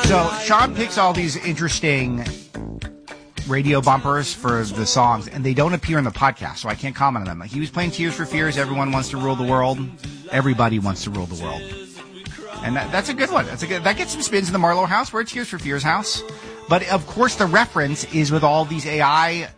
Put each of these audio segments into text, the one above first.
So Sean picks all these interesting radio bumpers for the songs, and they don't appear in the podcast, so I can't comment on them. He was playing Tears for Fears, Everyone Wants to Rule the World. Everybody wants to rule the world. And that's a good one. That gets some spins in the Marlowe house. We're at Tears for Fears house. But, of course, the reference is with all these AI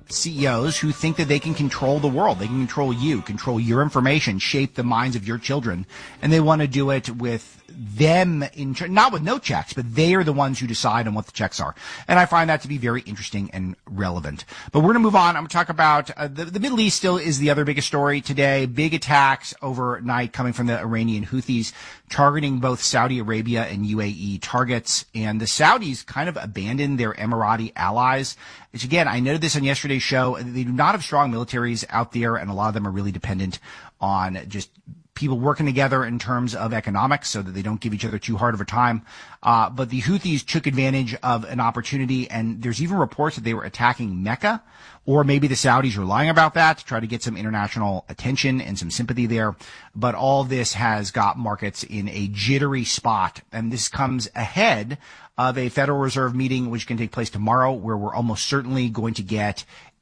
CEOs who think that they can control the world. They can control you, control your information, shape the minds of your children. And they want to do it with them, not with no checks, but they are the ones who decide on what the checks are. And I find that to be very interesting and relevant. But we're going to move on. I'm going to talk about the Middle East still is the other biggest story today. Big attacks overnight coming from the Iranian Houthis, targeting both Saudi Arabia and UAE targets. And the Saudis kind of abandoned their Emirati allies, which, again, I noted this on yesterday's show. They do not have strong militaries out there, and a lot of them are really dependent on just people working together in terms of economics so that they don't give each other too hard of a time. But the Houthis took advantage of an opportunity, and there's even reports that they were attacking Mecca, or maybe the Saudis were lying about that to try to get some international attention and some sympathy there. But all this has got markets in a jittery spot, and this comes ahead of a Federal Reserve meeting which can take place tomorrow, where we're almost certainly going to get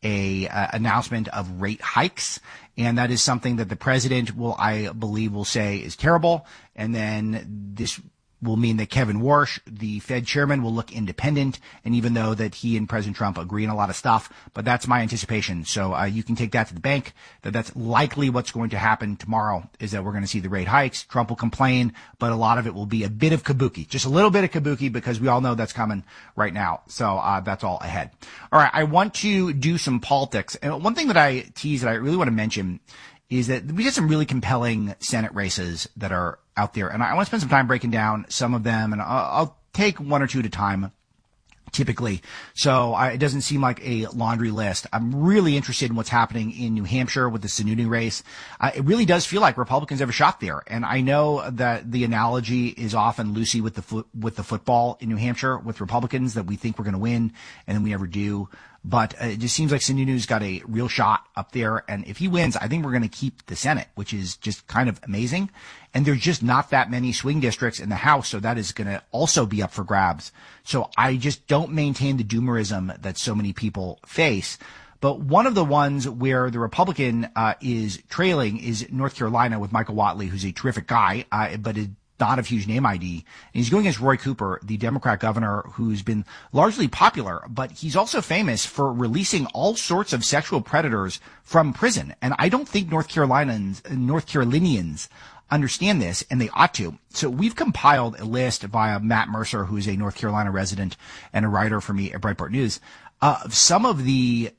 a announcement of rate hikes. And that is something that the president I believe will say is terrible. And then this will mean that Kevin Warsh, the Fed chairman, will look independent. And even though that he and President Trump agree on a lot of stuff, but that's my anticipation. So you can take that to the bank, that's likely what's going to happen tomorrow, is that we're going to see the rate hikes. Trump will complain, but a lot of it will be a bit of kabuki, just a little bit of kabuki, because we all know that's coming right now. So that's all ahead. All right, I want to do some politics. And one thing that I teased that I really want to mention is that we had some really compelling Senate races that are out there. And I want to spend some time breaking down some of them, and I'll take one or two at a time, typically. So it doesn't seem like a laundry list. I'm really interested in what's happening in New Hampshire with the Sununu race. It really does feel like Republicans have a shot there. And I know that the analogy is often Lucy with the football in New Hampshire with Republicans, that we think we're going to win and then we never do. But it just seems like Sununu's got a real shot up there. And if he wins, I think we're going to keep the Senate, which is just kind of amazing. And there's just not that many swing districts in the House, so that is going to also be up for grabs. So I just don't maintain the doomerism that so many people face. But one of the ones where the Republican is trailing is North Carolina with Michael Whatley, who's a terrific guy, but is not of huge name ID. And he's going against Roy Cooper, the Democrat governor, who's been largely popular, but he's also famous for releasing all sorts of sexual predators from prison. And I don't think North Carolinians understand this, and they ought to. So we've compiled a list via Matt Mercer, who's a North Carolina resident and a writer for me at Breitbart News, of some of the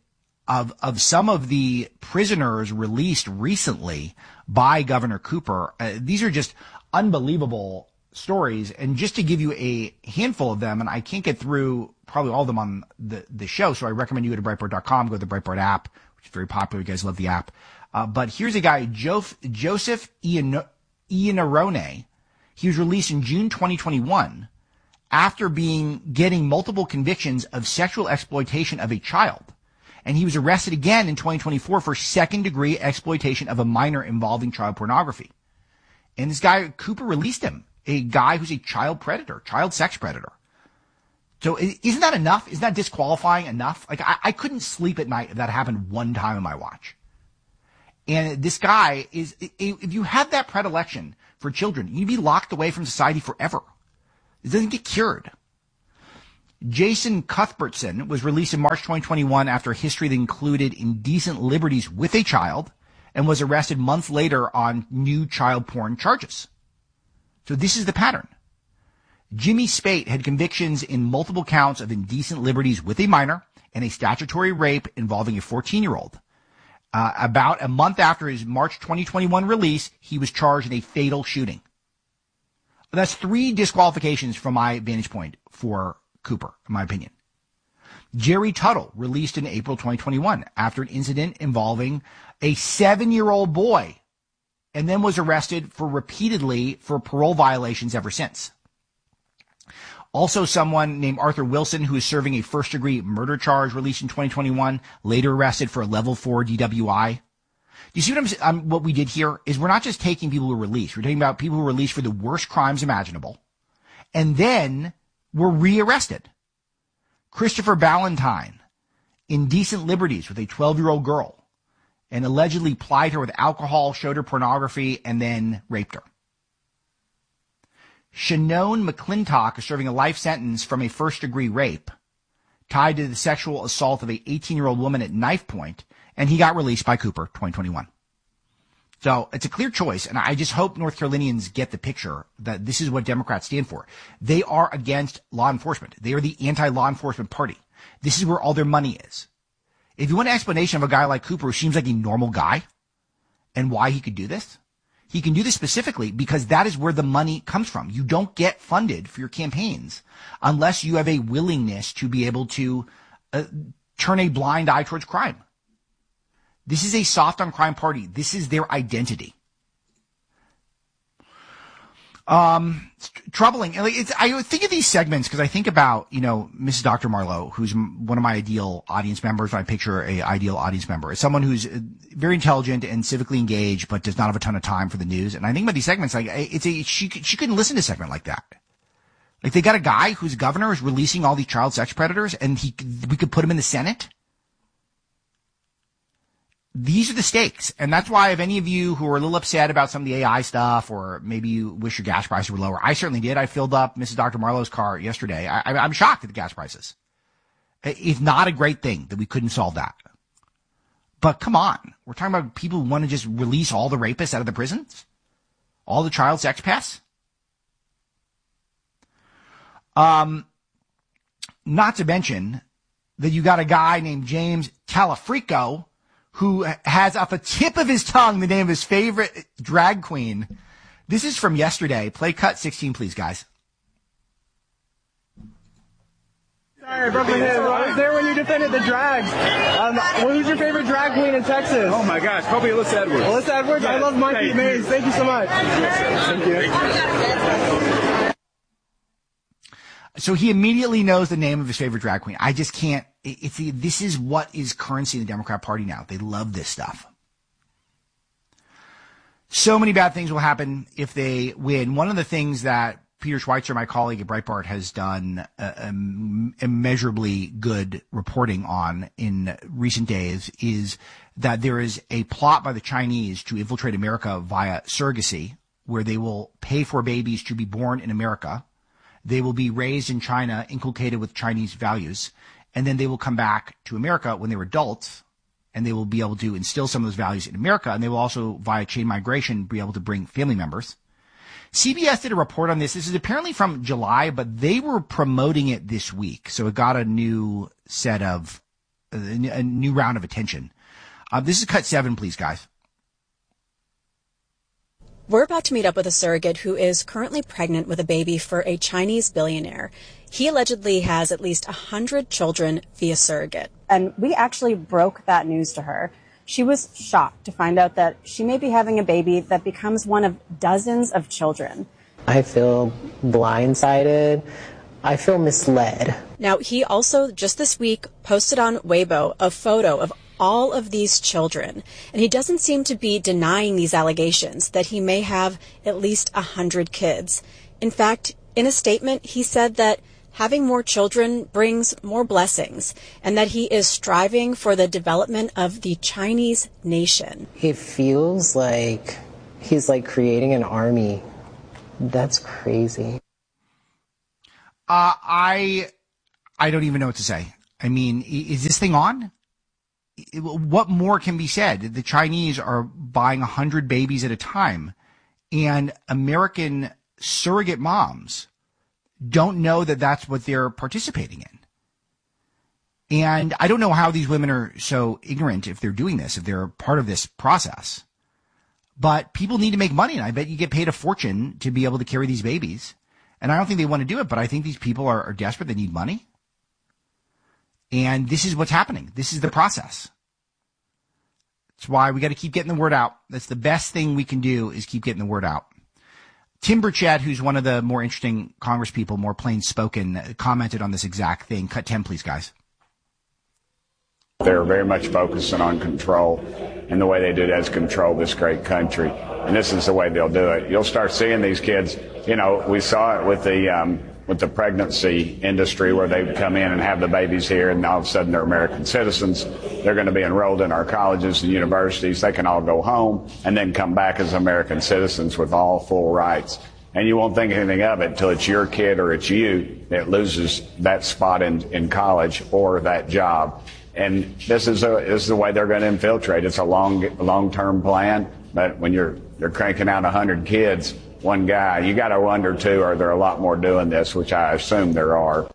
prisoners released recently by Governor Cooper. These are just unbelievable stories. And just to give you a handful of them, and I can't get through probably all of them on the show, so I recommend you go to Breitbart.com, go to the Breitbart app, which is very popular. You guys love the app. But here's a guy, Joseph Iannarone. He was released in June 2021 after getting multiple convictions of sexual exploitation of a child. And he was arrested again in 2024 for second-degree exploitation of a minor involving child pornography. And this guy, Cooper, released him, a guy who's a child predator, child sex predator. So isn't that enough? Isn't that disqualifying enough? Like, I couldn't sleep at night if that happened one time in my watch. And this guy if you have that predilection for children, you'd be locked away from society forever. It doesn't get cured. Jason Cuthbertson was released in March 2021 after a history that included indecent liberties with a child, and was arrested months later on new child porn charges. So this is the pattern. Jimmy Spate had convictions in multiple counts of indecent liberties with a minor and a statutory rape involving a 14-year-old. About a month after his March 2021 release, he was charged in a fatal shooting. That's 3 disqualifications from my vantage point for Cooper, in my opinion. Jerry Tuttle, released in April 2021 after an incident involving a 7-year-old boy, and then was arrested repeatedly for parole violations ever since. Also, someone named Arthur Wilson, who is serving a first-degree murder charge, released in 2021, later arrested for a level 4 DWI. Do you see what I'm saying? What we did here is we're not just taking people who are released. We're talking about people who are released for the worst crimes imaginable. And then were rearrested. Christopher Ballantyne, indecent liberties with a 12-year-old girl, and allegedly plied her with alcohol, showed her pornography, and then raped her. Shannon McClintock is serving a life sentence from a first-degree rape tied to the sexual assault of a 18-year-old woman at knife point, and he got released by Cooper, 2021. So it's a clear choice, and I just hope North Carolinians get the picture that this is what Democrats stand for. They are against law enforcement. They are the anti-law enforcement party. This is where all their money is. If you want an explanation of a guy like Cooper who seems like a normal guy and why he could do this, he can do this specifically because that is where the money comes from. You don't get funded for your campaigns unless you have a willingness to be able to turn a blind eye towards crime. This is a soft on crime party. This is their identity. Troubling. I think of these segments because I think about, Mrs. Dr. Marlowe, who's one of my ideal audience members. When I picture a ideal audience member, it's someone who's very intelligent and civically engaged, but does not have a ton of time for the news. And I think about these segments like she couldn't listen to a segment like that. Like they got a guy whose governor is releasing all these child sex predators, and we could put him in the Senate. These are the stakes. And that's why if any of you who are a little upset about some of the AI stuff, or maybe you wish your gas prices were lower, I certainly did. I filled up Mrs. Dr. Marlowe's car yesterday. I'm shocked at the gas prices. It's not a great thing that we couldn't solve that. But come on. We're talking about people who want to just release all the rapists out of the prisons? All the child sex pests? Not to mention that you got a guy named James Calafrico who has off the tip of his tongue the name of his favorite drag queen. This is from yesterday. Play cut 16, please, guys. Sorry, I broke my head. I was there when you defended the drags. Who's your favorite drag queen in Texas? Oh, my gosh. Probably Alyssa Edwards. Alyssa Edwards? Yeah. I love Monkey Maze. Thank you so much. Thank you. So he immediately knows the name of his favorite drag queen. I just can't. This is what is currency in the Democrat Party now. They love this stuff. So many bad things will happen if they win. One of the things that Peter Schweitzer, my colleague at Breitbart, has done immeasurably good reporting on in recent days is that there is a plot by the Chinese to infiltrate America via surrogacy, where they will pay for babies to be born in America. They will be raised in China, inculcated with Chinese values, and then they will come back to America when they're adults, and they will be able to instill some of those values in America, and they will also, via chain migration, be able to bring family members. CBS did a report on this. This is apparently from July, but they were promoting it this week, so it got a new round of attention. This is cut 7, please, guys. We're about to meet up with a surrogate who is currently pregnant with a baby for a Chinese billionaire. He allegedly has at least 100 children via surrogate. And we actually broke that news to her. She was shocked to find out that she may be having a baby that becomes one of dozens of children. I feel blindsided. I feel misled. Now, he also, just this week, posted on Weibo a photo of all of these children, and he doesn't seem to be denying these allegations that he may have at least 100 kids. In fact, in a statement, he said that having more children brings more blessings and that he is striving for the development of the Chinese nation. It feels like he's like creating an army. That's crazy. I don't even know what to say. I mean, is this thing on? What more can be said? The Chinese are buying 100 babies at a time, and American surrogate moms don't know that that's what they're participating in. And I don't know how these women are so ignorant if they're doing this, if they're part of this process. But people need to make money, and I bet you get paid a fortune to be able to carry these babies. And I don't think they want to do it, but I think these people are desperate. They need money. And this is what's happening. This is the process. That's why we got to keep getting the word out. That's the best thing we can do, is keep getting the word out. Tim Burchett, who's one of the more interesting Congress people, more plain spoken, commented on this exact thing. Cut 10, please, guys. They're very much focusing on control, and the way they do that is control this great country. And this is the way they'll do it. You'll start seeing these kids. You know, we saw it with the with the pregnancy industry where they come in and have the babies here and all of a sudden they're American citizens. They're going to be enrolled in our colleges and universities. They can all go home and then come back as American citizens with all full rights. And you won't think anything of it until it's your kid or it's you that loses that spot in college or that job. And this is the way they're going to infiltrate. It's a long-term plan. But when you're cranking out 100 kids, one guy, you got to wonder, too, are there a lot more doing this, which I assume there are.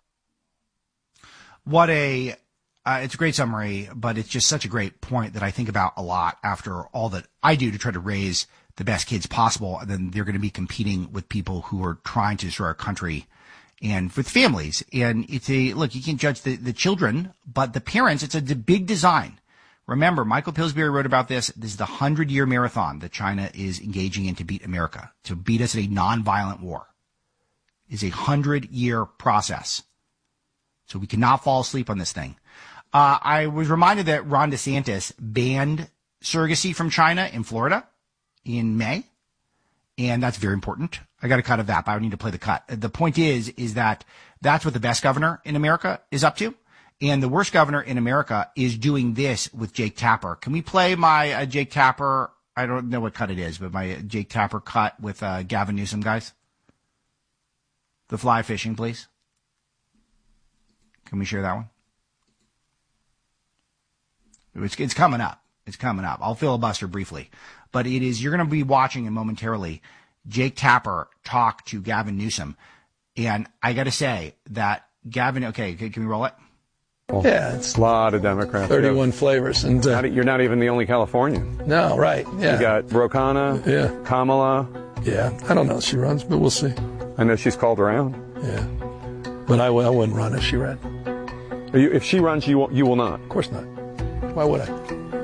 It's a great summary, but it's just such a great point that I think about a lot after all that I do to try to raise the best kids possible. And then they're going to be competing with people who are trying to destroy our country and with families. And look, you can judge the children, but the parents, it's a big design. Remember, Michael Pillsbury wrote about this. This is the 100-year marathon that China is engaging in to beat America, to beat us in a nonviolent war. It's a 100-year process. So we cannot fall asleep on this thing. I was reminded that Ron DeSantis banned surrogacy from China in Florida in May. And that's very important. I got a cut of that, but I need to play the cut. The point is that that's what the best governor in America is up to. And the worst governor in America is doing this with Jake Tapper. Can we play my Jake Tapper? I don't know what cut it is, but my Jake Tapper cut with Gavin Newsom, guys. The fly fishing, please. Can we share that one? It's coming up. It's coming up. I'll filibuster briefly. But you're going to be watching it momentarily. Jake Tapper talk to Gavin Newsom. And I got to say that Gavin, okay, can we roll it? Yeah, it's a lot of Democrats. 31 flavors. And you're not even the only Californian. No, right. Yeah. You got Ro Khanna, yeah. Kamala. Yeah, I don't know if she runs, but we'll see. I know she's called around. Yeah, but I wouldn't run if she ran. If she runs, you will not? Of course not. Why would I?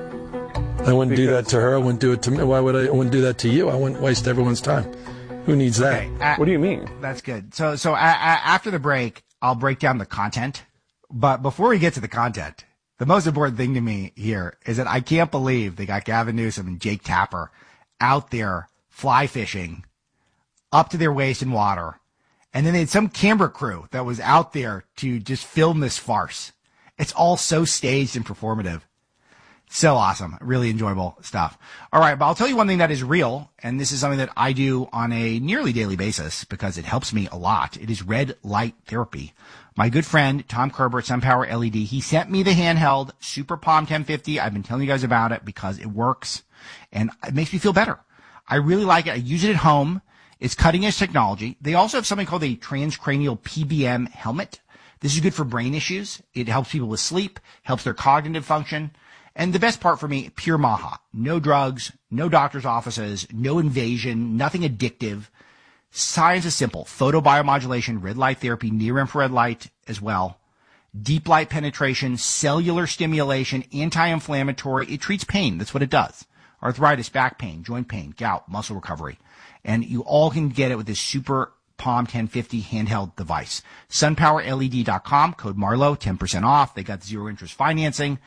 I wouldn't do that to her. I wouldn't do it to me. Why would I? I wouldn't do that to you. I wouldn't waste everyone's time. Who needs that? Okay, what do you mean? That's good. So after the break, I'll break down the content. But before we get to the content, the most important thing to me here is that I can't believe they got Gavin Newsom and Jake Tapper out there fly fishing up to their waist in water. And then they had some camera crew that was out there to just film this farce. It's all so staged and performative. So awesome. Really enjoyable stuff. All right. But I'll tell you one thing that is real. And this is something that I do on a nearly daily basis because it helps me a lot. It is red light therapy. My good friend, Tom Kerber at SunPower LED, he sent me the handheld Super Palm 1050. I've been telling you guys about it because it works and it makes me feel better. I really like it. I use it at home. It's cutting edge technology. They also have something called a transcranial PBM helmet. This is good for brain issues. It helps people with sleep, helps their cognitive function. And the best part for me, pure Maha. No drugs, no doctor's offices, no invasion, nothing addictive. Science is simple. Photobiomodulation, red light therapy, near-infrared light as well. Deep light penetration, cellular stimulation, anti-inflammatory. It treats pain. That's what it does. Arthritis, back pain, joint pain, gout, muscle recovery. And you all can get it with this Super Palm 1050 handheld device. SunPowerLED.com, code Marlowe, 10% off. They got zero interest financing.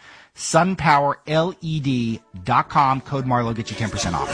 SunPowerLED.com, code Marlowe, get you 10% off.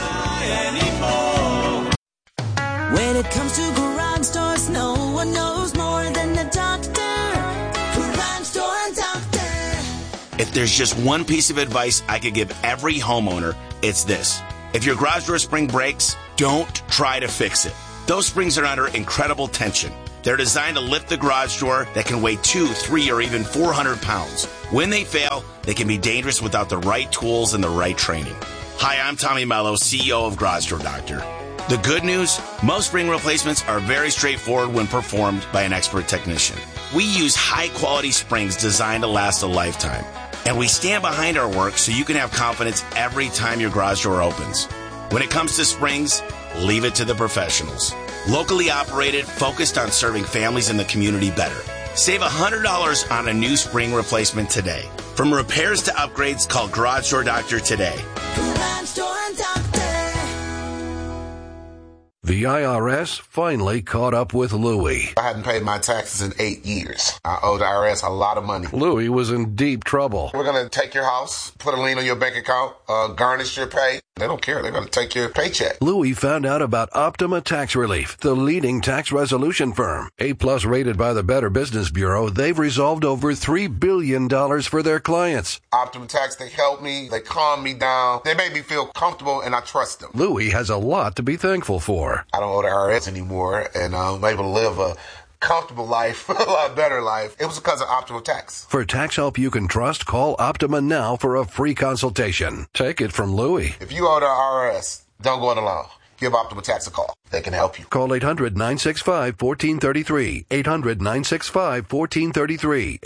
When it comes to garage doors, no one knows more than the doctor. Garage Door Doctor. If there's just one piece of advice I could give every homeowner, it's this. If your garage door spring breaks, don't try to fix it. Those springs are under incredible tension. They're designed to lift the garage door that can weigh 2, 3, or even 400 pounds. When they fail, they can be dangerous without the right tools and the right training. Hi, I'm Tommy Mello, CEO of Garage Door Doctor. The good news, most spring replacements are very straightforward when performed by an expert technician. We use high-quality springs designed to last a lifetime. And we stand behind our work so you can have confidence every time your garage door opens. When it comes to springs, leave it to the professionals. Locally operated, focused on serving families in the community better. Save $100 on a new spring replacement today. From repairs to upgrades, call Garage Door Doctor today. Garage Door Doctor. The IRS finally caught up with Louie. I hadn't paid my taxes in 8 years. I owe the IRS a lot of money. Louie was in deep trouble. We're going to take your house, put a lien on your bank account, garnish your pay. They don't care. They're going to take your paycheck. Louie found out about Optima Tax Relief, the leading tax resolution firm. A-plus rated by the Better Business Bureau, they've resolved over $3 billion for their clients. Optima Tax, they help me. They calm me down. They make me feel comfortable, and I trust them. Louie has a lot to be thankful for. I don't owe the IRS anymore, and I'm able to live a comfortable life, a lot better life. It was because of Optima Tax. For tax help you can trust, call Optima now for a free consultation. Take it from Louie. If you owe the IRS, don't go it alone. Give Optima Tax a call. They can help you. Call 800-965-1433. 800-965-1433.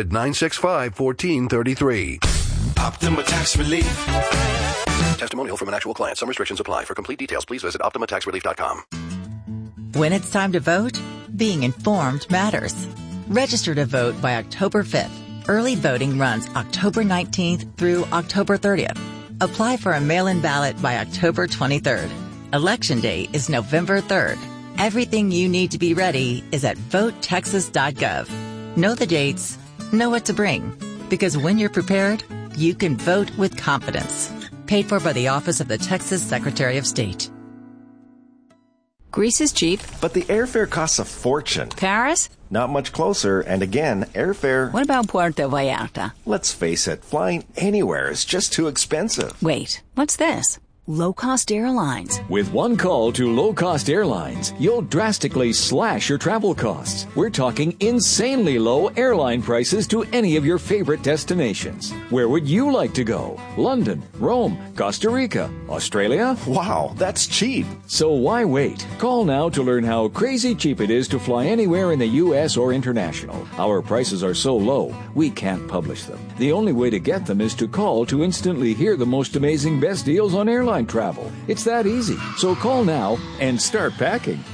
800-965-1433. Optima Tax Relief. Testimonial from an actual client. Some restrictions apply. For complete details, please visit OptimaTaxRelief.com. When it's time to vote, being informed matters. Register to vote by October 5th. Early voting runs October 19th through October 30th. Apply for a mail-in ballot by October 23rd. Election Day is November 3rd. Everything you need to be ready is at votetexas.gov. Know the dates, know what to bring, because when you're prepared, you can vote with confidence. Paid for by the Office of the Texas Secretary of State. Greece is cheap. But the airfare costs a fortune. Paris? Not much closer, and again, airfare... What about Puerto Vallarta? Let's face it, flying anywhere is just too expensive. Wait, what's this? Low-cost airlines. With one call to low-cost airlines, you'll drastically slash your travel costs. We're talking insanely low airline prices to any of your favorite destinations. Where would you like to go? London, Rome, Costa Rica, Australia? Wow, that's cheap. So why wait? Call now to learn how crazy cheap it is to fly anywhere in the U.S. or international. Our prices are so low, we can't publish them. The only way to get them is to call to instantly hear the most amazing best deals on airline travel. It's that easy. So call now and start packing.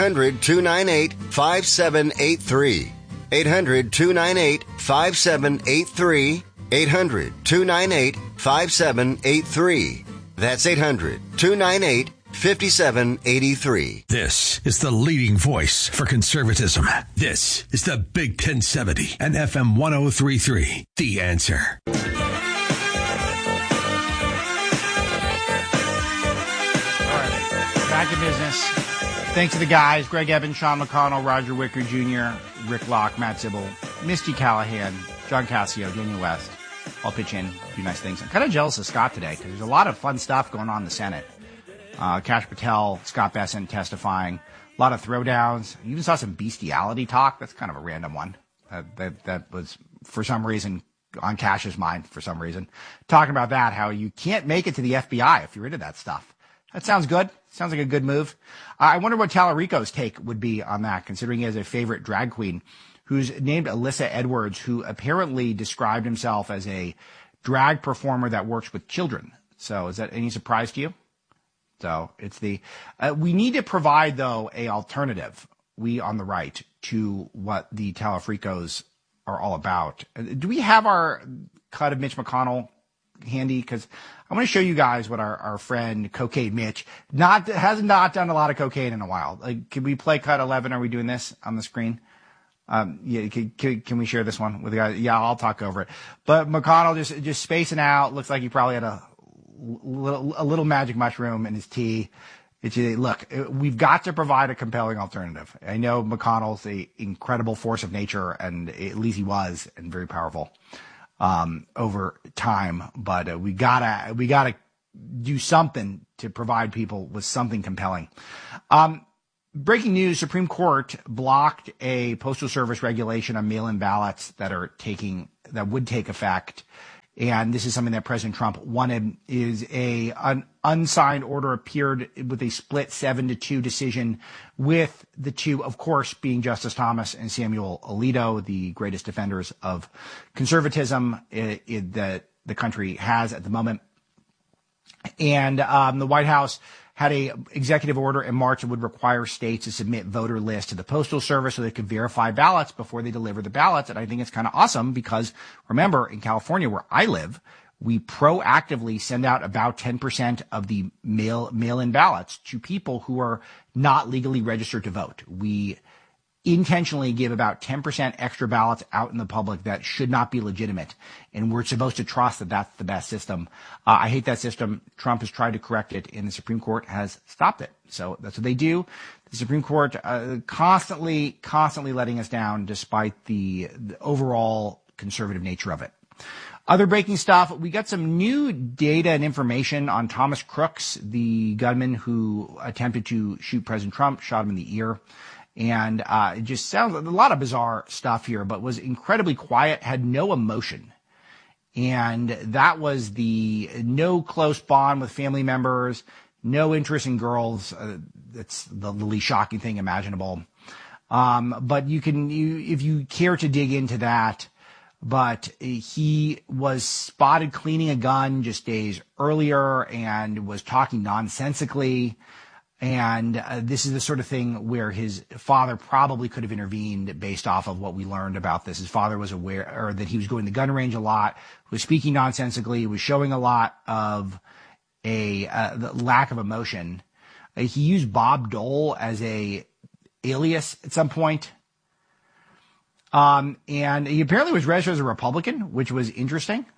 800-298-5783. 800-298-5783. 800-298-5783. That's 800-298-5783. This is the leading voice for conservatism. This is the Big 1070 and FM 103.3. The Answer. Back to business. Thanks to the guys, Greg Evans, Sean McConnell, Roger Wicker Jr., Rick Locke, Matt Sybil, Misty Callahan, John Cassio, Daniel West. All pitch in, do nice things. I'm kind of jealous of Scott today because there's a lot of fun stuff going on in the Senate. Kash Patel, Scott Bessent testifying, a lot of throwdowns. You even saw some bestiality talk. That's kind of a random one. That was, for some reason, on Kash's mind, for some reason. Talking about that, how you can't make it to the FBI if you're into that stuff. That sounds good. Sounds like a good move. I wonder what Tallarico's take would be on that, considering he has a favorite drag queen who's named Alyssa Edwards, who apparently described himself as a drag performer that works with children. So is that any surprise to you? So it's we need to provide, though, a alternative, we on the right, to what the Tallarico's are all about. Do we have our cut of Mitch McConnell handy? Because I want to show you guys what our friend Cocaine Mitch has not done a lot of cocaine in a while. Like, can we play cut 11? Are we doing this on the screen? Yeah, can we share this one with the guys? Yeah, I'll talk over it. But McConnell just spacing out. Looks like he probably had a little magic mushroom in his tea. Look, we've got to provide a compelling alternative. I know McConnell's an incredible force of nature, and at least he was, and very powerful over time. But we gotta do something to provide people with something compelling. Breaking news: Supreme Court blocked a Postal Service regulation on mail-in ballots that would take effect. And this is something that President Trump wanted. An unsigned order appeared with a split 7-2 decision, with the two, of course, being Justice Thomas and Samuel Alito, the greatest defenders of conservatism that the country has at the moment. And the White House had a executive order in March that would require states to submit voter lists to the Postal Service so they could verify ballots before they deliver the ballots. And I think it's kind of awesome because, remember, in California, where I live, we proactively send out about 10% of the mail-in ballots to people who are not legally registered to vote. We intentionally give about 10% extra ballots out in the public that should not be legitimate. And we're supposed to trust that that's the best system. I hate that system. Trump has tried to correct it, and the Supreme Court has stopped it. So that's what they do. The Supreme Court constantly letting us down despite the overall conservative nature of it. Other breaking stuff, we got some new data and information on Thomas Crooks, the gunman who attempted to shoot President Trump, shot him in the ear. And it just sounds like a lot of bizarre stuff here, but was incredibly quiet, had no emotion. And that was the no close bond with family members, no interest in girls. That's the least shocking thing imaginable. But if you care to dig into that, but he was spotted cleaning a gun just days earlier and was talking nonsensically. And this is the sort of thing where his father probably could have intervened based off of what we learned about this. His father was aware, or that he was going to the gun range a lot, was speaking nonsensically, was showing a lot of the lack of emotion. He used Bob Dole as a alias at some point. And he apparently was registered as a Republican, which was interesting.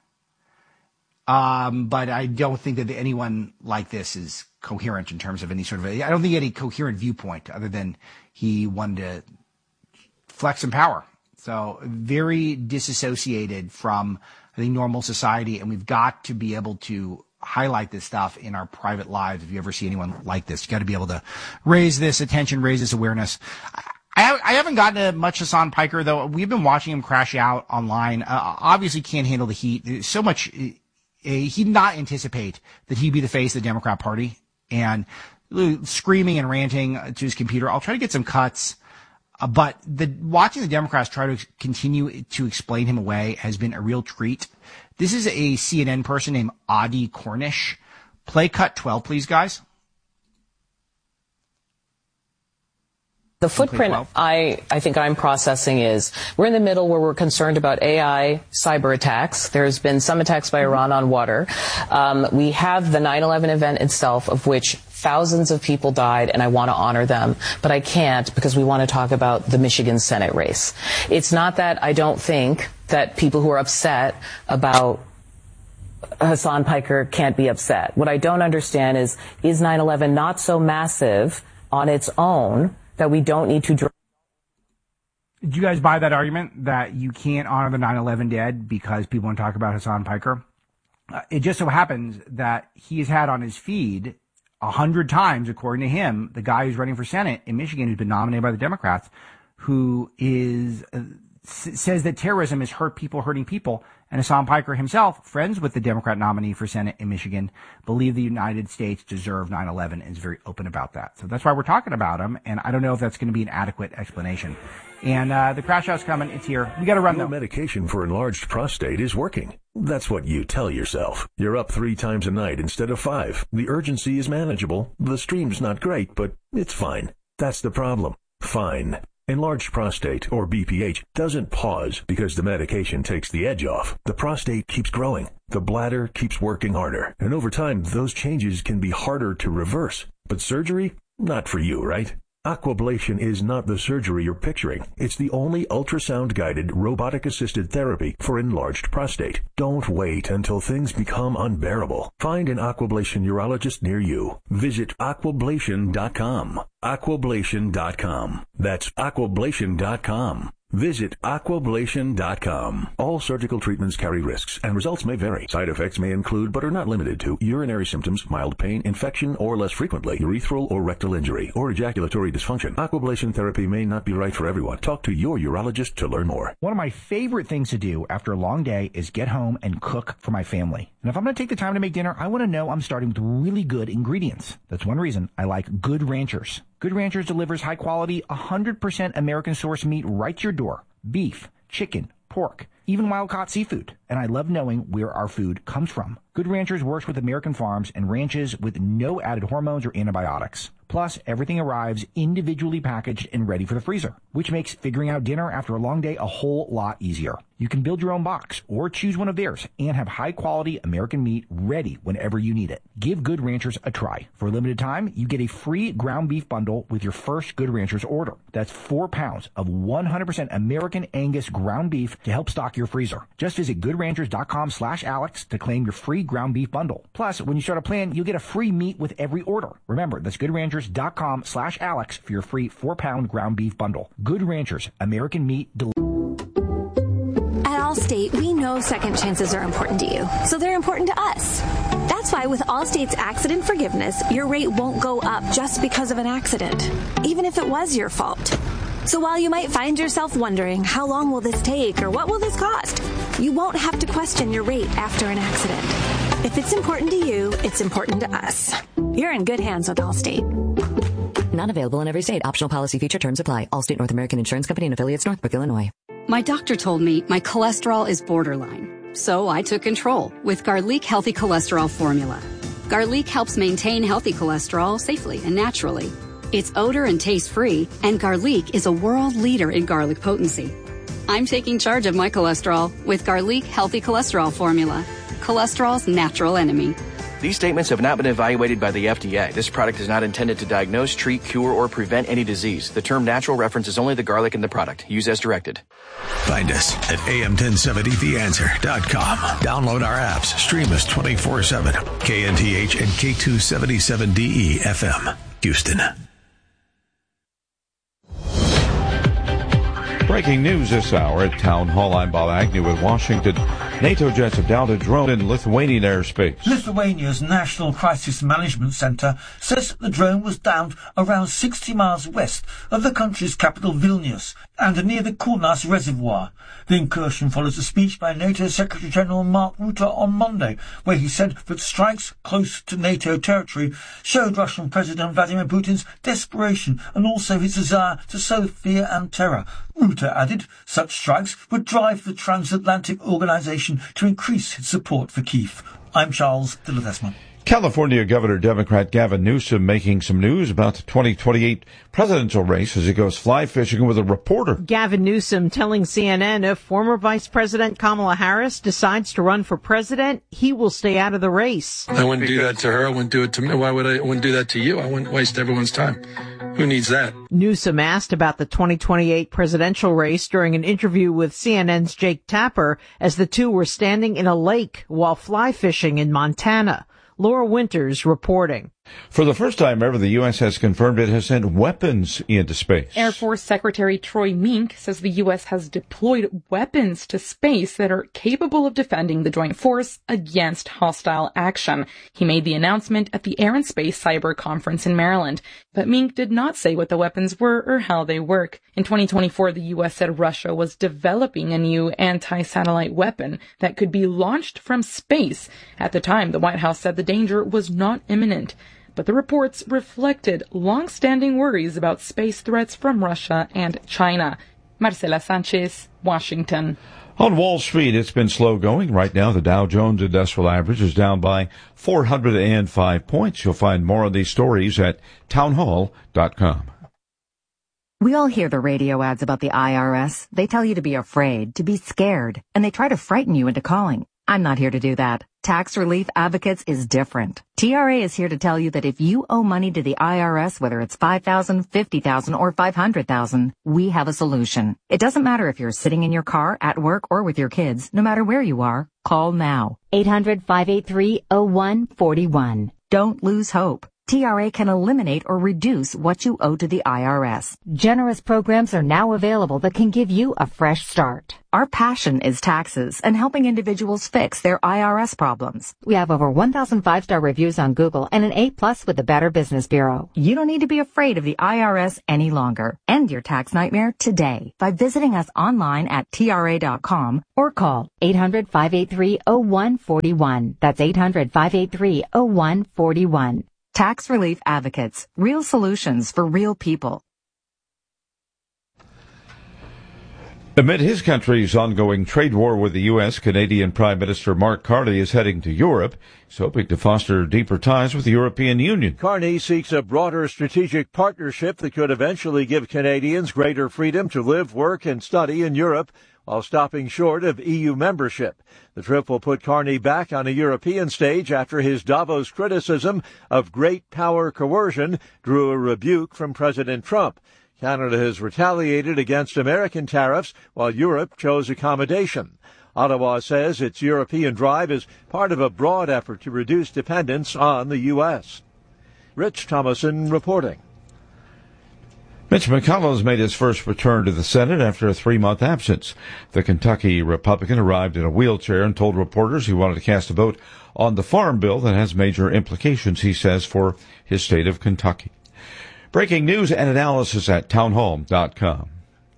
But I don't think that anyone like this is coherent in terms of any sort of, I don't think he had a coherent viewpoint other than he wanted to flex some power. So very disassociated from, I think, normal society. And we've got to be able to highlight this stuff in our private lives. If you ever see anyone like this, you got to be able to raise this attention, raise this awareness. I haven't gotten to much Hassan Piker, though. We've been watching him crash out online. Obviously can't handle the heat. There's so much. He did not anticipate that he'd be the face of the Democrat Party and screaming and ranting to his computer. I'll try to get some cuts. But watching the Democrats try to continue to explain him away has been a real treat. This is a CNN person named Adi Cornish. Play cut 12, please, guys. The footprint I think I'm processing is we're in the middle where we're concerned about AI cyber attacks. There's been some attacks by Iran on water. We have the 9/11 event itself, of which thousands of people died, and I want to honor them, but I can't because we want to talk about the Michigan Senate race. It's not that I don't think that people who are upset about Hassan Piker can't be upset. What I don't understand is 9/11 not so massive on its own that we don't need to... Do you guys buy that argument that you can't honor the 9/11 dead because people want to talk about Hassan Piker? It just so happens that he has had on his feed 100 times, according to him, the guy who's running for Senate in Michigan who's been nominated by the Democrats, who is says that terrorism is hurting people. And Hassan Piker himself, friends with the Democrat nominee for Senate in Michigan, believe the United States deserved 9/11 and is very open about that. So that's why we're talking about him. And I don't know if that's going to be an adequate explanation. And the crash out's coming. It's here. We got to run, though. Medication for enlarged prostate is working. That's what you tell yourself. You're up 3 times a night instead of 5. The urgency is manageable. The stream's not great, but it's fine. That's the problem. Fine. Enlarged prostate, or BPH, doesn't pause because the medication takes the edge off. The prostate keeps growing. The bladder keeps working harder. And over time, those changes can be harder to reverse. But surgery? Not for you, right? Aquablation is not the surgery you're picturing. It's the only ultrasound-guided, robotic-assisted therapy for enlarged prostate. Don't wait until things become unbearable. Find an Aquablation urologist near you. Visit aquablation.com. Aquablation.com. That's aquablation.com. Visit aquablation.com. All surgical treatments carry risks, and results may vary. Side effects may include, but are not limited to, urinary symptoms, mild pain, infection, or less frequently, urethral or rectal injury, or ejaculatory dysfunction. Aquablation therapy may not be right for everyone. Talk to your urologist to learn more. One of my favorite things to do after a long day is get home and cook for my family. And if I'm going to take the time to make dinner, I want to know I'm starting with really good ingredients. That's one reason I like Good Ranchers. Good Ranchers delivers high-quality, 100% American-sourced meat right to your door. Beef, chicken, pork, even wild-caught seafood. And I love knowing where our food comes from. Good Ranchers works with American farms and ranches with no added hormones or antibiotics. Plus, everything arrives individually packaged and ready for the freezer, which makes figuring out dinner after a long day a whole lot easier. You can build your own box or choose one of theirs and have high-quality American meat ready whenever you need it. Give Good Ranchers a try. For a limited time, you get a free ground beef bundle with your first Good Ranchers order. That's 4 pounds of 100% American Angus ground beef to help stock your freezer. Just visit goodranchers.com/Alex to claim your free ground beef bundle. Plus, when you start a plan, you'll get a free meat with every order. Remember, that's goodranchers.com/Alex for your free 4-pound ground beef bundle. Good Ranchers, American meat delivered. At Allstate, we know second chances are important to you, so they're important to us. That's why with Allstate's accident forgiveness, your rate won't go up just because of an accident, even if it was your fault. So while you might find yourself wondering, how long will this take or what will this cost? You won't have to question your rate after an accident. If it's important to you, it's important to us. You're in good hands with Allstate. Not available in every state. Optional policy feature terms apply. Allstate North American Insurance Company and affiliates, Northbrook, Illinois. My doctor told me my cholesterol is borderline, so I took control with Garlic Healthy Cholesterol Formula. Garlic helps maintain healthy cholesterol safely and naturally. It's odor and taste-free, and Garlic is a world leader in garlic potency. I'm taking charge of my cholesterol with Garlic Healthy Cholesterol Formula, cholesterol's natural enemy. These statements have not been evaluated by the FDA. This product is not intended to diagnose, treat, cure, or prevent any disease. The term natural references only the garlic in the product. Use as directed. Find us at am1070theanswer.com. Download our apps. Stream us 24/7. KNTH and K277DE FM, Houston. Breaking news this hour at Town Hall. I'm Bob Agnew with Washington. NATO jets have downed a drone in Lithuanian airspace. Lithuania's National Crisis Management Centre says the drone was downed around 60 miles west of the country's capital Vilnius and near the Kaunas Reservoir. The incursion follows a speech by NATO Secretary-General Mark Rutte on Monday, where he said that strikes close to NATO territory showed Russian President Vladimir Putin's desperation and also his desire to sow fear and terror. Rutte added such strikes would drive the transatlantic organization to increase its support for Kyiv. I'm Charles de Ledesma. California Governor Democrat Gavin Newsom making some news about the 2028 presidential race as he goes fly fishing with a reporter. Gavin Newsom telling CNN if former Vice President Kamala Harris decides to run for president, he will stay out of the race. I wouldn't do that to her. I wouldn't do it to me. Why would I wouldn't do that to you? I wouldn't waste everyone's time. Who needs that? Newsom asked about the 2028 presidential race during an interview with CNN's Jake Tapper as the two were standing in a lake while fly fishing in Montana. Laura Winters reporting. For the first time ever, the U.S. has confirmed it has sent weapons into space. Air Force Secretary Troy Mink says the U.S. has deployed weapons to space that are capable of defending the joint force against hostile action. He made the announcement at the Air and Space Cyber Conference in Maryland. But Mink did not say what the weapons were or how they work. In 2024, the U.S. said Russia was developing a new anti-satellite weapon that could be launched from space. At the time, the White House said the danger was not imminent. But the reports reflected long-standing worries about space threats from Russia and China. Marcela Sanchez, Washington. On Wall Street, it's been slow going. Right now, the Dow Jones Industrial Average is down by 405 points. You'll find more of these stories at townhall.com. We all hear the radio ads about the IRS. They tell you to be afraid, to be scared, and they try to frighten you into calling. I'm not here to do that. Tax Relief Advocates is different. TRA is here to tell you that if you owe money to the IRS, whether it's $5,000, $50,000, or $500,000, we have a solution. It doesn't matter if you're sitting in your car, at work, or with your kids. No matter where you are, call now. 800-583-0141. Don't lose hope. TRA can eliminate or reduce what you owe to the IRS. Generous programs are now available that can give you a fresh start. Our passion is taxes and helping individuals fix their IRS problems. We have over 1,000 5-star reviews on Google and an A+ with the Better Business Bureau. You don't need to be afraid of the IRS any longer. End your tax nightmare today by visiting us online at TRA.com or call 800-583-0141. That's 800-583-0141. Tax Relief Advocates. Real solutions for real people. Amid his country's ongoing trade war with the U.S., Canadian Prime Minister Mark Carney is heading to Europe. He's hoping to foster deeper ties with the European Union. Carney seeks a broader strategic partnership that could eventually give Canadians greater freedom to live, work, and study in Europe, while stopping short of EU membership. The trip will put Carney back on a European stage after his Davos criticism of great power coercion drew a rebuke from President Trump. Canada has retaliated against American tariffs while Europe chose accommodation. Ottawa says its European drive is part of a broad effort to reduce dependence on the U.S. Rich Thomason reporting. Mitch McConnell has made his first return to the Senate after a 3-month absence. The Kentucky Republican arrived in a wheelchair and told reporters he wanted to cast a vote on the farm bill that has major implications, he says, for his state of Kentucky. Breaking news and analysis at townhall.com.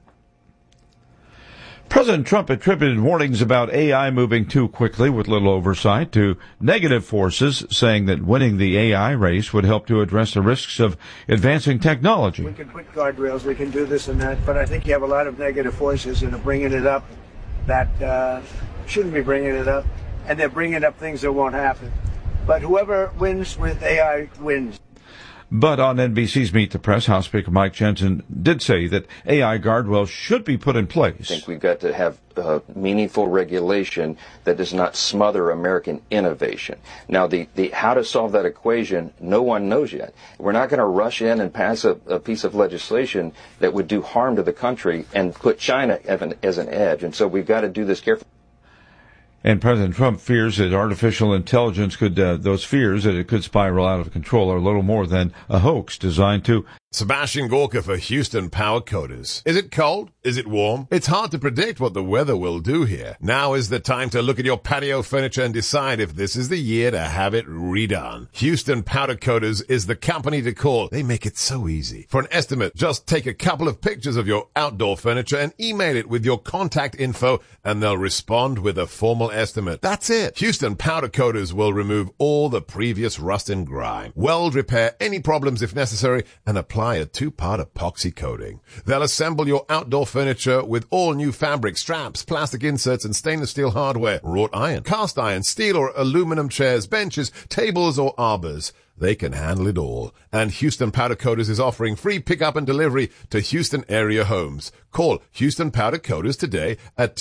President Trump attributed warnings about AI moving too quickly with little oversight to negative forces, saying that winning the AI race would help to address the risks of advancing technology. We can put guardrails, we can do this and that, but I think you have a lot of negative forces that are bringing it up that shouldn't be bringing it up, and they're bringing up things that won't happen. But whoever wins with AI wins. But on NBC's Meet the Press, House Speaker Mike Jensen did say that AI guardrails should be put in place. I think we've got to have meaningful regulation that does not smother American innovation. Now, the how to solve that equation, no one knows yet. We're not going to rush in and pass a piece of legislation that would do harm to the country and put China as an edge. And so we've got to do this carefully. And President Trump fears that artificial intelligence could, those fears that it could spiral out of control are little more than a hoax designed to... Sebastian Gorka for Houston Power Coaters. Is it cold? Is it warm? It's hard to predict what the weather will do here. Now is the time to look at your patio furniture and decide if this is the year to have it redone. Houston Powder Coaters is the company to call. They make it so easy. For an estimate, just take a couple of pictures of your outdoor furniture and email it with your contact info, and they'll respond with a formal estimate. That's it. Houston Powder Coaters will remove all the previous rust and grime, weld repair any problems if necessary, and apply a 2-part epoxy coating. They'll assemble your outdoor furniture with all new fabric, straps, plastic inserts, and stainless steel hardware, wrought iron, cast iron, steel or aluminum chairs, benches, tables, or arbors. They can handle it all. And Houston Powder Coaters is offering free pickup and delivery to Houston area homes. Call Houston Powder Coaters today at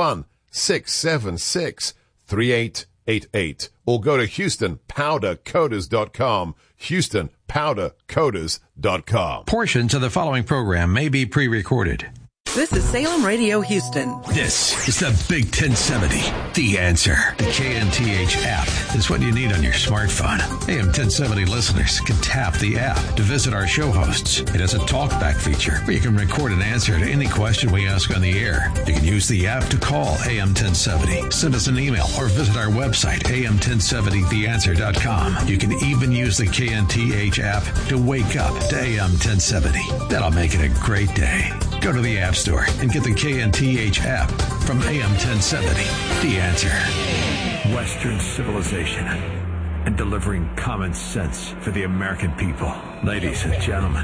281-676-3888 or go to HoustonPowderCoaters.com. HoustonPowderCoaters.com. Portions of the following program may be pre-recorded. This is Salem Radio Houston. This is the Big 1070. The Answer. The KNTH app is what you need on your smartphone. AM 1070 listeners can tap the app to visit our show hosts. It has a talkback feature where you can record an answer to any question we ask on the air. You can use the app to call AM 1070, send us an email, or visit our website, am1070theanswer.com. You can even use the KNTH app to wake up to AM 1070. That'll make it a great day. Go to the App Store and get the KNTH app from AM 1070. The Answer. Western civilization and delivering common sense for the American people. Ladies and gentlemen,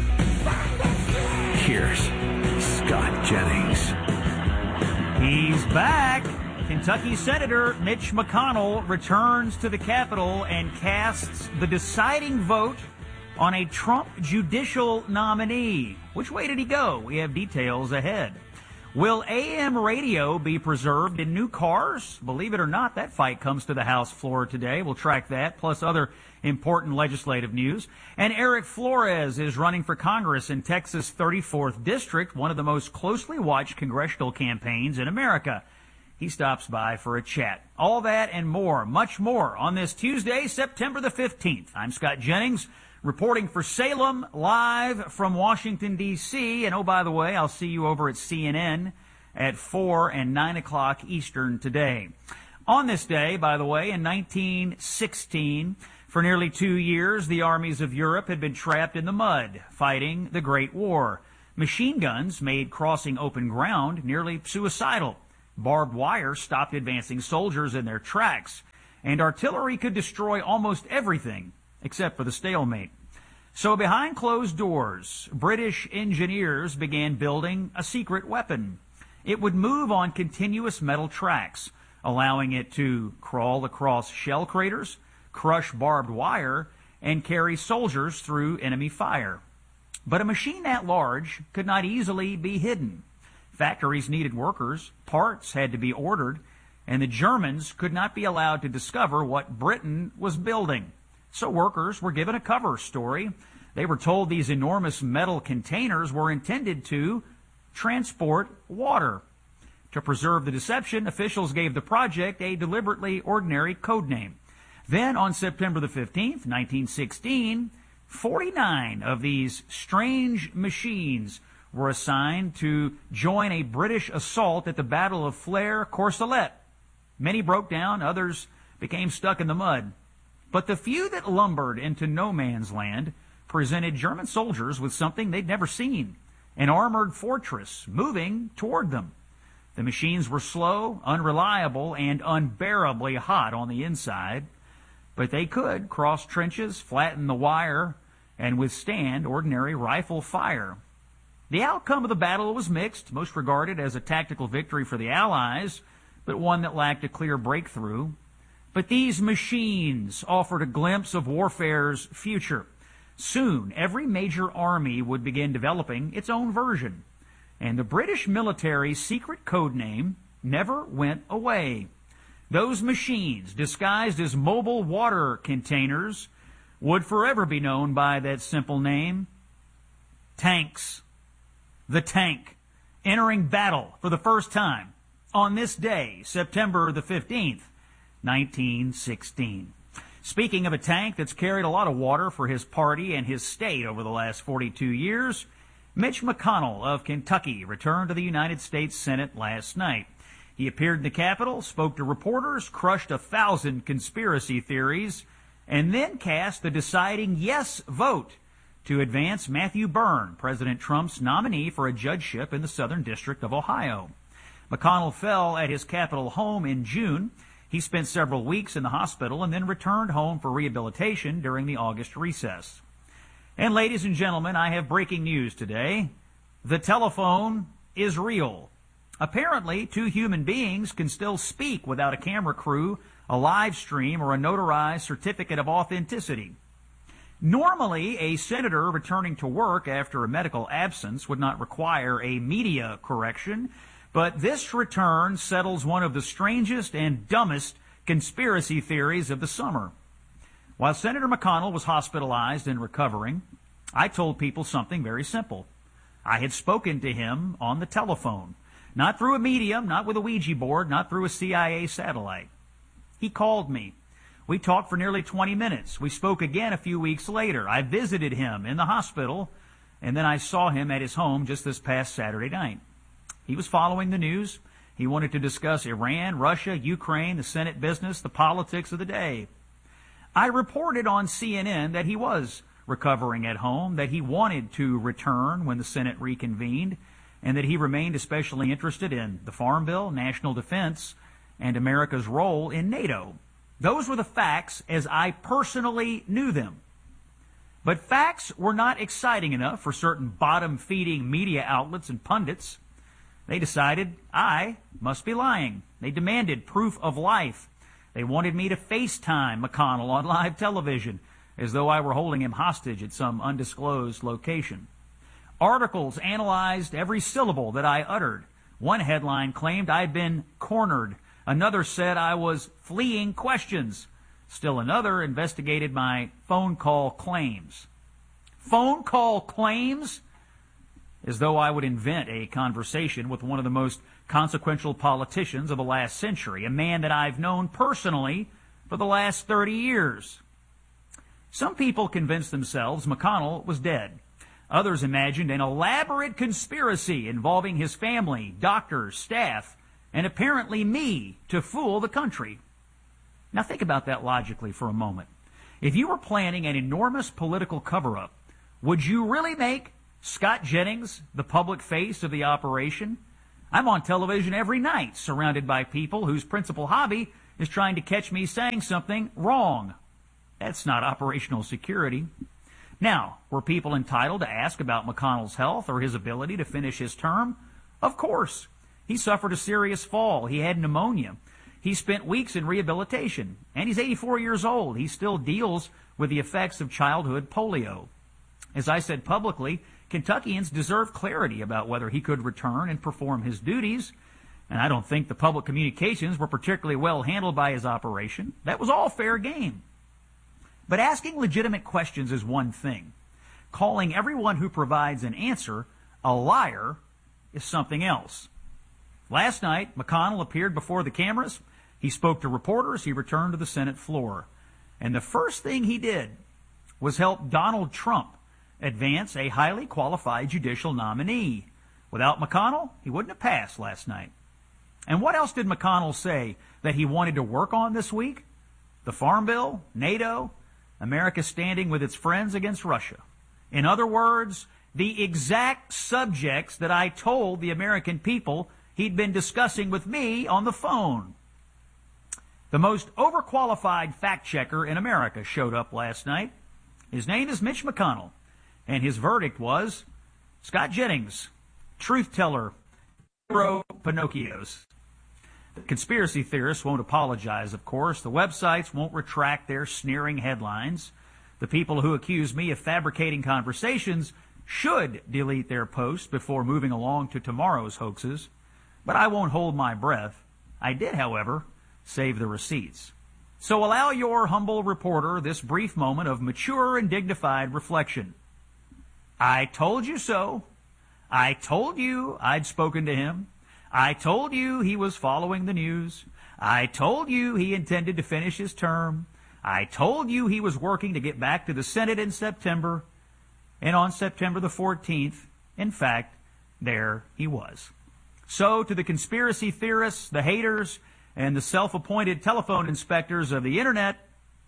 here's Scott Jennings. He's back. Kentucky Senator Mitch McConnell returns to the Capitol and casts the deciding vote on a Trump judicial nominee. Which way did he go? We have details ahead. Will AM radio be preserved in new cars? Believe it or not, that fight comes to the House floor today. We'll track that, plus other important legislative news. And Eric Flores is running for Congress in Texas' 34th District, one of the most closely watched congressional campaigns in America. He stops by for a chat. All that and more, much more, on this Tuesday, September the 15th. I'm Scott Jennings, reporting for Salem, live from Washington, D.C. And, oh, by the way, I'll see you over at CNN at 4 and 9 o'clock Eastern today. On this day, by the way, in 1916, for nearly 2 years, the armies of Europe had been trapped in the mud, fighting the Great War. Machine guns made crossing open ground nearly suicidal. Barbed wire stopped advancing soldiers in their tracks. And artillery could destroy almost everything except for the stalemate. So behind closed doors, British engineers began building a secret weapon. It would move on continuous metal tracks, allowing it to crawl across shell craters, crush barbed wire, and carry soldiers through enemy fire. But a machine that large could not easily be hidden. Factories needed workers, parts had to be ordered, and the Germans could not be allowed to discover what Britain was building. So workers were given a cover story. They were told these enormous metal containers were intended to transport water. To preserve the deception, officials gave the project a deliberately ordinary code name. Then, on September the 15th, 1916, 49 of these strange machines were assigned to join a British assault at the Battle of Flers-Courcelette. Many broke down, others became stuck in the mud. But the few that lumbered into no man's land presented German soldiers with something they'd never seen, an armored fortress moving toward them. The machines were slow, unreliable, and unbearably hot on the inside, but they could cross trenches, flatten the wire, and withstand ordinary rifle fire. The outcome of the battle was mixed, most regarded as a tactical victory for the Allies, but one that lacked a clear breakthrough. But these machines offered a glimpse of warfare's future. Soon, every major army would begin developing its own version, and the British military's secret code name never went away. Those machines, disguised as mobile water containers, would forever be known by that simple name, tanks. The tank, entering battle for the first time on this day, September the 15th, 1916. Speaking of a tank that's carried a lot of water for his party and his state over the last 42 years, Mitch McConnell of Kentucky returned to the United States Senate last night. He appeared in the Capitol, spoke to reporters, crushed 1,000 conspiracy theories, and then cast the deciding yes vote to advance Matthew Byrne, President Trump's nominee for a judgeship in the Southern District of Ohio. McConnell fell at his Capitol home in June. He spent several weeks in the hospital and then returned home for rehabilitation during the August recess. And ladies and gentlemen, I have breaking news today. The telephone is real. Apparently, two human beings can still speak without a camera crew, a live stream, or a notarized certificate of authenticity. Normally, a senator returning to work after a medical absence would not require a media correction, but this return settles one of the strangest and dumbest conspiracy theories of the summer. While Senator McConnell was hospitalized and recovering, I told people something very simple. I had spoken to him on the telephone, not through a medium, not with a Ouija board, not through a CIA satellite. He called me. We talked for nearly 20 minutes. We spoke again a few weeks later. I visited him in the hospital, and then I saw him at his home just this past Saturday night. He was following the news. He wanted to discuss Iran, Russia, Ukraine, the Senate business, the politics of the day. I reported on CNN that he was recovering at home, that he wanted to return when the Senate reconvened, and that he remained especially interested in the Farm Bill, national defense, and America's role in NATO. Those were the facts as I personally knew them. But facts were not exciting enough for certain bottom-feeding media outlets and pundits. They decided I must be lying. They demanded proof of life. They wanted me to FaceTime McConnell on live television as though I were holding him hostage at some undisclosed location. Articles analyzed every syllable that I uttered. One headline claimed I'd been cornered. Another said I was fleeing questions. Still another investigated my phone call claims. Phone call claims? As though I would invent a conversation with one of the most consequential politicians of the last century, a man that I've known personally for the last 30 years. Some people convinced themselves McConnell was dead. Others imagined an elaborate conspiracy involving his family, doctors, staff, and apparently me to fool the country. Now think about that logically for a moment. If you were planning an enormous political cover-up, would you really make Scott Jennings the public face of the operation? I'm on television every night, surrounded by people whose principal hobby is trying to catch me saying something wrong. That's not operational security. Now, were people entitled to ask about McConnell's health or his ability to finish his term? Of course. He suffered a serious fall. He had pneumonia. He spent weeks in rehabilitation. And he's 84 years old. He still deals with the effects of childhood polio. As I said publicly, Kentuckians deserve clarity about whether he could return and perform his duties. And I don't think the public communications were particularly well handled by his operation. That was all fair game. But asking legitimate questions is one thing. Calling everyone who provides an answer a liar is something else. Last night, McConnell appeared before the cameras. He spoke to reporters. He returned to the Senate floor. And the first thing he did was help Donald Trump advance a highly qualified judicial nominee. Without McConnell, he wouldn't have passed last night. And what else did McConnell say that he wanted to work on this week? The Farm Bill, NATO, America standing with its friends against Russia. In other words, the exact subjects that I told the American people he'd been discussing with me on the phone. The most overqualified fact-checker in America showed up last night. His name is Mitch McConnell, and his verdict was Scott Jennings, truth-teller, hero Pinocchios. The conspiracy theorists won't apologize, of course. The websites won't retract their sneering headlines. The people who accuse me of fabricating conversations should delete their posts before moving along to tomorrow's hoaxes. But I won't hold my breath. I did, however, save the receipts. So allow your humble reporter this brief moment of mature and dignified reflection. I told you so. I told you I'd spoken to him. I told you he was following the news. I told you he intended to finish his term. I told you he was working to get back to the Senate in September. And on September the 14th, in fact, there he was. So to the conspiracy theorists, the haters, and the self-appointed telephone inspectors of the Internet,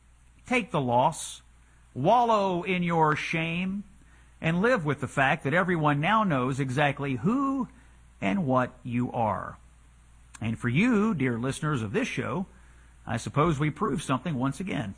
take the loss, wallow in your shame, and live with the fact that everyone now knows exactly who and what you are. And for you, dear listeners of this show, I suppose we proved something once again.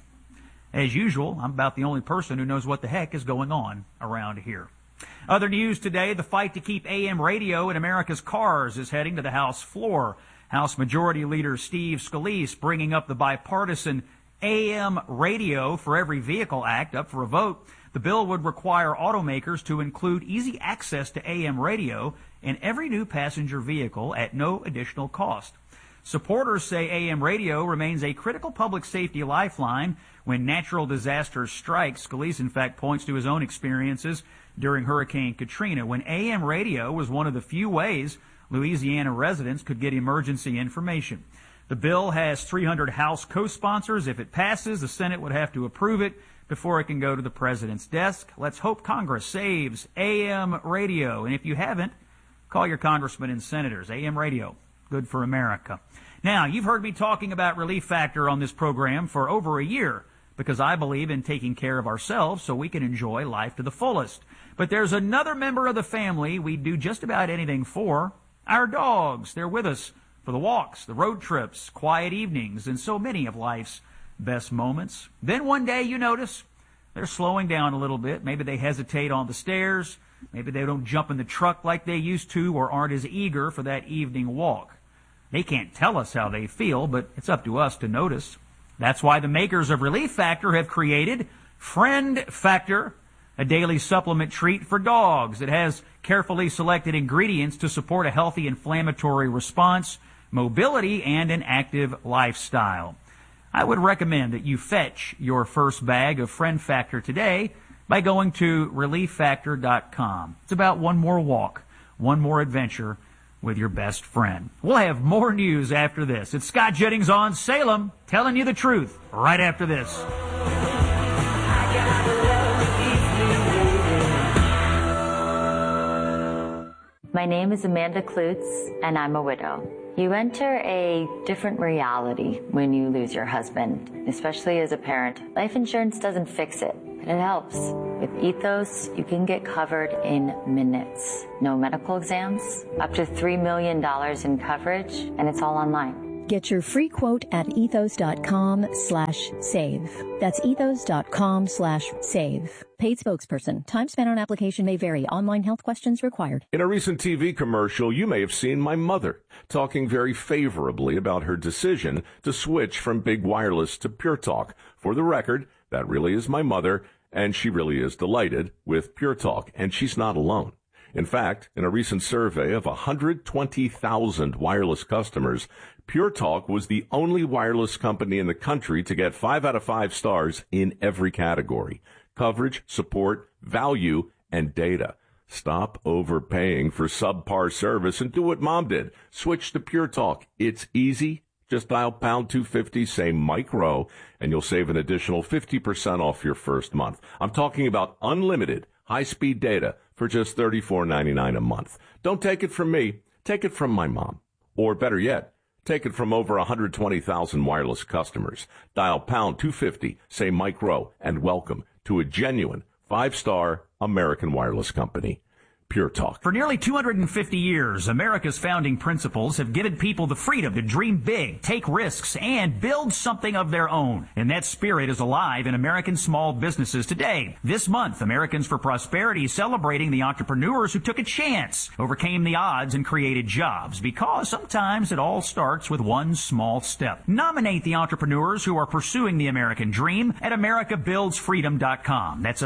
As usual, I'm about the only person who knows what the heck is going on around here. Other news today, the fight to keep AM radio in America's cars is heading to the House floor. House Majority Leader Steve Scalise bringing up the bipartisan AM Radio for Every Vehicle Act up for a vote. The bill would require automakers to include easy access to AM radio in every new passenger vehicle at no additional cost. Supporters say AM radio remains a critical public safety lifeline when natural disasters strike. Scalise, in fact, points to his own experiences during Hurricane Katrina, when AM radio was one of the few ways Louisiana residents could get emergency information. The bill has 300 House co-sponsors. If it passes, the Senate would have to approve it before it can go to the president's desk. Let's hope Congress saves AM radio. And if you haven't, call your congressmen and senators. AM radio, good for America. Now, you've heard me talking about Relief Factor on this program for over a year because I believe in taking care of ourselves so we can enjoy life to the fullest. But there's another member of the family we do just about anything for, our dogs. They're with us for the walks, the road trips, quiet evenings, and so many of life's best moments. Then one day you notice they're slowing down a little bit. Maybe they hesitate on the stairs. Maybe they don't jump in the truck like they used to or aren't as eager for that evening walk. They can't tell us how they feel, but it's up to us to notice. That's why the makers of Relief Factor have created Friend Factor, a daily supplement treat for dogs. It has carefully selected ingredients to support a healthy inflammatory response, mobility, and an active lifestyle. I would recommend that you fetch your first bag of Friend Factor today by going to ReliefFactor.com. It's about one more walk, one more adventure with your best friend. We'll have more news after this. It's Scott Jennings on Salem, telling you the truth right after this. My name is Amanda Klutz, and I'm a widow. You enter a different reality when you lose your husband, especially as a parent. Life insurance doesn't fix it, but it helps. With Ethos, you can get covered in minutes. No medical exams, up to $3 million in coverage, and it's all online. Get your free quote at ethos.com/save. That's ethos.com/save. Paid spokesperson. Time spent on application may vary. Online health questions required. In a recent TV commercial, you may have seen my mother talking very favorably about her decision to switch from Big Wireless to Pure Talk. For the record, that really is my mother, And she really is delighted with Pure Talk, and she's not alone. In fact, in a recent survey of 120,000 wireless customers, Pure Talk was the only wireless company in the country to get 5 out of 5 stars in every category: coverage, support, value, and data. Stop overpaying for subpar service and do what Mom did. Switch to Pure Talk. It's easy. Just dial pound 250, say Mike Rowe, and you'll save an additional 50% off your first month. I'm talking about unlimited high-speed data for just $34.99 a month. Don't take it from me. Take it from my mom. Or better yet, take it from over 120,000 wireless customers. Dial pound 250, say Mike Rowe, and welcome to a genuine 5-star American wireless company. Pure Talk. For nearly 250 years, America's founding principles have given people the freedom to dream big, take risks, and build something of their own. And that spirit is alive in American small businesses today. This month, Americans for Prosperity is celebrating the entrepreneurs who took a chance, overcame the odds, and created jobs. Because sometimes it all starts with one small step. Nominate the entrepreneurs who are pursuing the American dream at AmericaBuildsFreedom.com. That's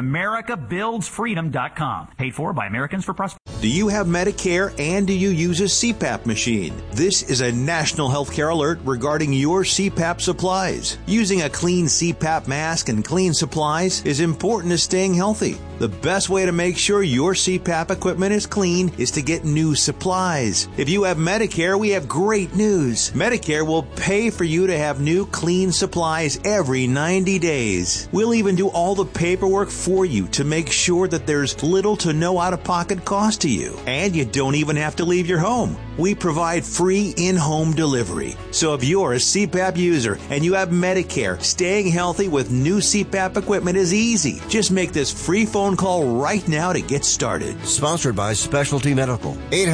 AmericaBuildsFreedom.com. Paid for by Americans for Prosperity. Do you have Medicare and do you use a CPAP machine? This is a national healthcare alert regarding your CPAP supplies. Using a clean CPAP mask and clean supplies is important to staying healthy. The best way to make sure your CPAP equipment is clean is to get new supplies. If you have Medicare, we have great news. Medicare will pay for you to have new clean supplies every 90 days. We'll even do all the paperwork for you to make sure that there's little to no out-of-pocket cost to you. And you don't even have to leave your home. We provide free in-home delivery. So if you're a CPAP user and you have Medicare, staying healthy with new CPAP equipment is easy. Just make this free phone call right now to get started. Sponsored by Specialty Medical.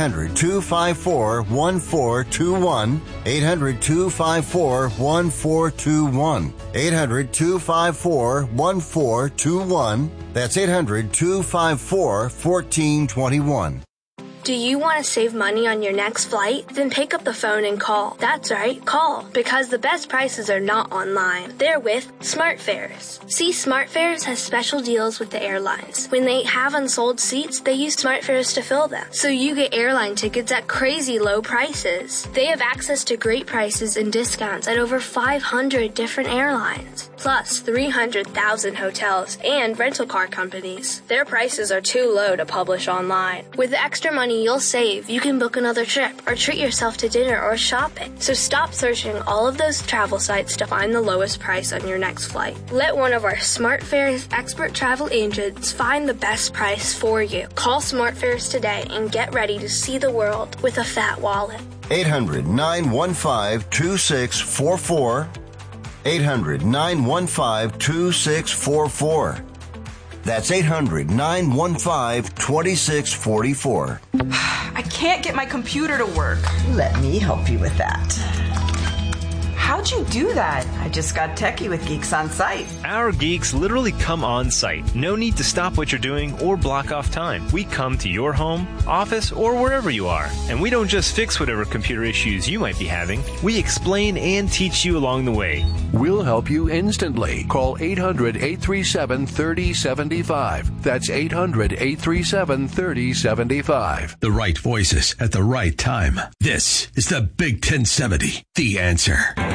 800-254-1421. 800-254-1421. 800-254-1421. That's 800-254-1421. Do you want to save money on your next flight? Then pick up the phone and call. That's right, call. Because the best prices are not online. They're with SmartFares. See, SmartFares has special deals with the airlines. When they have unsold seats, they use SmartFares to fill them. So you get airline tickets at crazy low prices. They have access to great prices and discounts at over 500 different airlines. Plus 300,000 hotels and rental car companies. Their prices are too low to publish online. With the extra money you'll save, you can book another trip or treat yourself to dinner or shopping. So stop searching all of those travel sites to find the lowest price on your next flight. Let one of our SmartFares expert travel agents find the best price for you. Call SmartFares today and get ready to see the world with a fat wallet. 800-915-2644. 800-915-2644. That's 800-915-2644. I can't get my computer to work. Let me help you with that. How'd you do that? I just got techie with Geeks On Site. Our geeks literally come on site. No need to stop what you're doing or block off time. We come to your home, office, or wherever you are. And we don't just fix whatever computer issues you might be having. We explain and teach you along the way. We'll help you instantly. Call 800-837-3075. That's 800-837-3075. The right voices at the right time. This is the Big 1070, The Answer.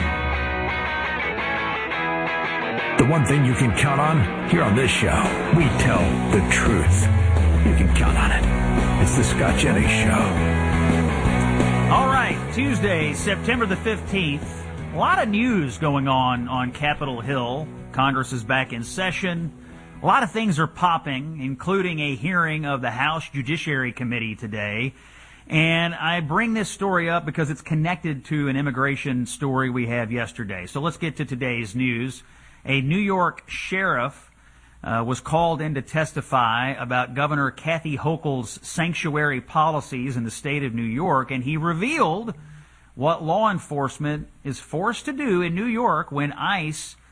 The one thing you can count on here on this show, we tell the truth. You can count on it. It's the Scott Jennings Show. All right, Tuesday, September the 15th. A lot of news going on Capitol Hill. Congress is back in session. A lot of things are popping, including a hearing of the House Judiciary Committee today. And I bring this story up because it's connected to an immigration story we had yesterday. So let's get to today's news. A New York sheriff was called in to testify about Governor Kathy Hochul's sanctuary policies in the state of New York, and he revealed what law enforcement is forced to do in New York when ICE